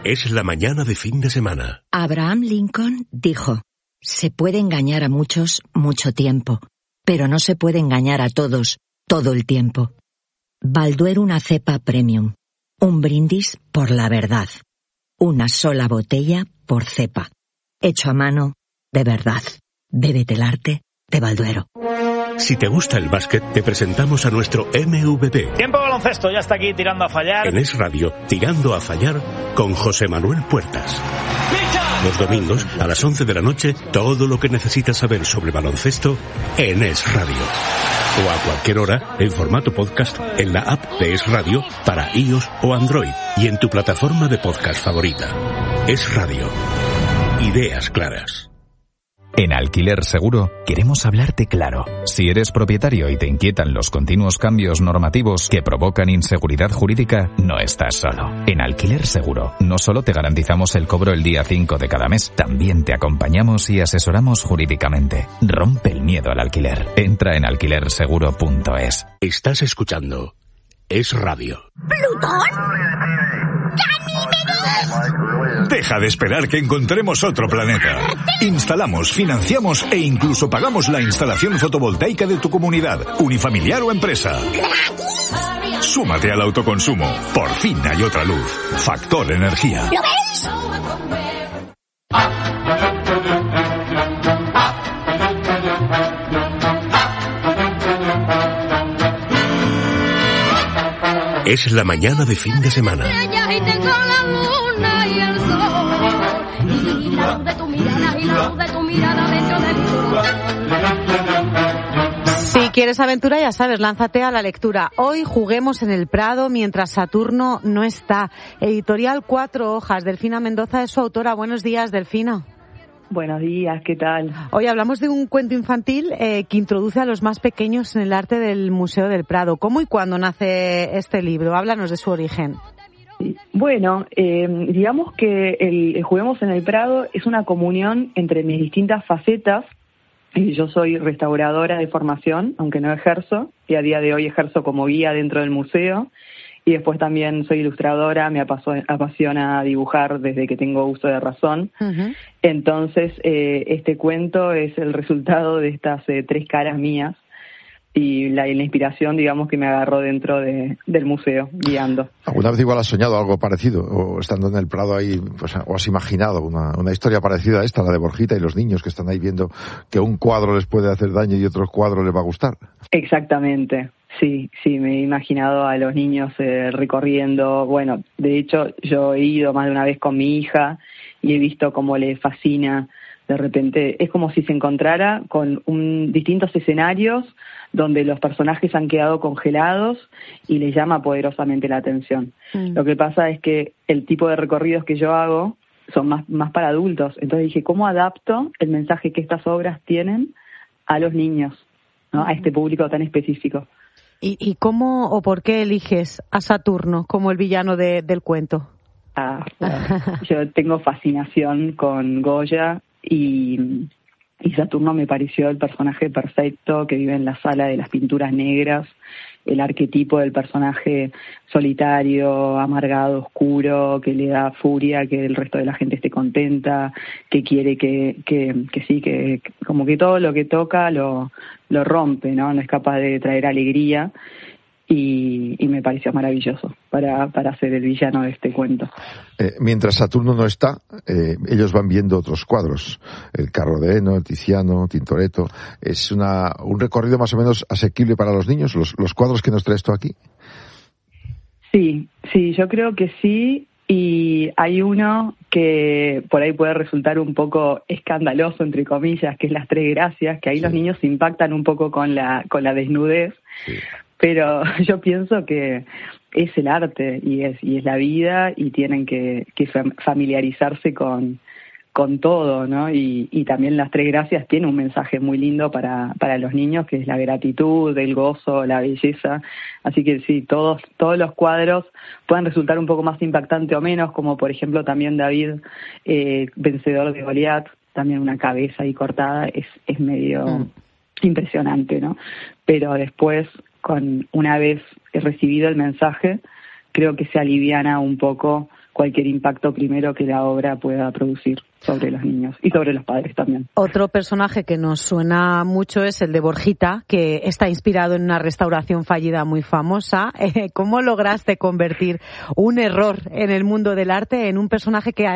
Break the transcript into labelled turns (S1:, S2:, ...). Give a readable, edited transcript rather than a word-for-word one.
S1: Es la mañana de fin de semana.
S2: Abraham Lincoln dijo: se puede engañar a muchos mucho tiempo, pero no se puede engañar a todos todo el tiempo. Balduero, una cepa premium. Un brindis por la verdad. Una sola botella por cepa. Hecho a mano, de verdad. Bébete el arte de Balduero.
S1: Si te gusta el básquet, te presentamos a nuestro MVP.
S3: Tiempo baloncesto, ya está aquí tirando a fallar.
S1: En Es Radio, Tirando a Fallar, con José Manuel Puertas. Los domingos, a las 11 de la noche, todo lo que necesitas saber sobre baloncesto en Es Radio. O a cualquier hora, en formato podcast, en la app de Es Radio, para iOS o Android, y en tu plataforma de podcast favorita. Es Radio. Ideas claras.
S4: En Alquiler Seguro queremos hablarte claro. Si eres propietario y te inquietan los continuos cambios normativos que provocan inseguridad jurídica, no estás solo. En Alquiler Seguro no solo te garantizamos el cobro el día 5 de cada mes, también te acompañamos y asesoramos jurídicamente. Rompe el miedo al alquiler. Entra en alquilerseguro.es.
S1: Estás escuchando Es Radio.
S5: ¿Plutón?
S6: Deja de esperar que encontremos otro planeta. Instalamos, financiamos e incluso pagamos la instalación fotovoltaica de tu comunidad, unifamiliar o empresa. Súmate al autoconsumo. Por fin hay otra luz. Factor Energía.
S5: ¿Lo ves?
S1: Es la mañana de fin de semana.
S7: Si quieres aventura, ya sabes, lánzate a la lectura. Hoy juguemos en el Prado mientras Saturno no está. Editorial Cuatro Hojas. Delfina Mendoza es su autora. Buenos días, Delfina.
S8: Buenos días, ¿qué tal?
S7: Hoy hablamos de un cuento infantil que introduce a los más pequeños en el arte del Museo del Prado. ¿Cómo y cuándo nace este libro? Háblanos de su origen.
S8: Bueno, digamos que el Juguemos en el Prado es una comunión entre mis distintas facetas. Yo soy restauradora de formación, aunque no ejerzo, y a día de hoy ejerzo como guía dentro del museo. Y después también soy ilustradora, me apasiona dibujar desde que tengo uso de razón. Uh-huh. Entonces, este cuento es el resultado de estas tres caras mías y la inspiración, digamos, que me agarró dentro del museo, guiando.
S9: ¿Alguna vez igual has soñado algo parecido? O estando en el Prado ahí, pues, o has imaginado una historia parecida a esta, la de Borjita y los niños que están ahí viendo que un cuadro les puede hacer daño y otro cuadro les va a gustar?
S8: Exactamente. Sí, me he imaginado a los niños recorriendo. Bueno, de hecho, yo he ido más de una vez con mi hija y he visto cómo le fascina. De repente, es como si se encontrara con distintos escenarios donde los personajes han quedado congelados y le llama poderosamente la atención. Lo que pasa es que el tipo de recorridos que yo hago son más para adultos. Entonces dije, ¿cómo adapto el mensaje que estas obras tienen a los niños, ¿no? A este público tan específico?
S7: ¿Y cómo o por qué eliges a Saturno como el villano del cuento?
S8: Yo tengo fascinación con Goya y Saturno me pareció el personaje perfecto que vive en la sala de las pinturas negras, el arquetipo del personaje solitario, amargado, oscuro, que le da furia que el resto de la gente esté contenta, que quiere que como que todo lo que toca lo rompe, ¿no? No es capaz de traer alegría y me pareció maravilloso para ser el villano de este cuento.
S9: Mientras Saturno no está, ellos van viendo otros cuadros, el Carro de Heno, el Tiziano, Tintoretto. ¿Es un recorrido más o menos asequible para los niños, los cuadros que nos traes tú aquí?
S8: Sí, yo creo que sí, y hay uno que por ahí puede resultar un poco escandaloso, entre comillas, que es Las Tres Gracias, que ahí los niños se impactan un poco con la desnudez. Sí. Pero yo pienso que es el arte y es la vida y tienen que familiarizarse con todo, ¿no? Y también Las Tres Gracias tiene un mensaje muy lindo para los niños, que es la gratitud, el gozo, la belleza. Así que sí, todos los cuadros pueden resultar un poco más impactantes o menos, como por ejemplo también David, vencedor de Goliat, también una cabeza ahí cortada, es medio impresionante, ¿no? Pero después, una vez recibido el mensaje, creo que se aliviana un poco cualquier impacto primero que la obra pueda producir sobre los niños y sobre los padres también.
S7: Otro personaje que nos suena mucho es el de Borjita, que está inspirado en una restauración fallida muy famosa. ¿Cómo lograste convertir un error en el mundo del arte en un personaje que